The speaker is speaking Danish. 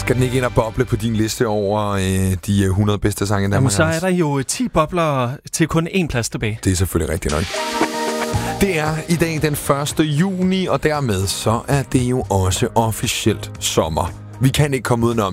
Skal den ikke ind og boble på din liste over de 100 bedste sange i Danmark? Jamen, så er der jo 10 bobler til kun 1 plads tilbage. Det er selvfølgelig rigtigt nok. Det er i dag den 1. juni, og dermed så er det jo også officielt sommer. Vi kan ikke komme udenom